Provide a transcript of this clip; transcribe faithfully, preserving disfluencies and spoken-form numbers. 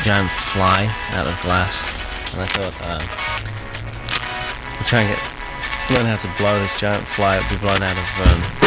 giant fly out of glass, and I thought um, we'll try and get learn how to blow this giant fly. It'll be blown out of um,